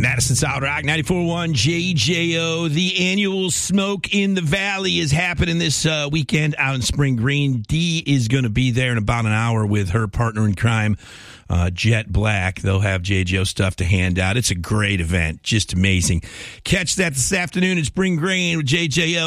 Madison Solid Rock 94.1 JJO. The annual Smoke in the Valley is happening this weekend out in Spring Green. Dee is going to be there in about an hour with her partner in crime, Jet Black. They'll have JJO stuff to hand out. It's a great event. Just amazing. Catch that this afternoon in Spring Green with JJO.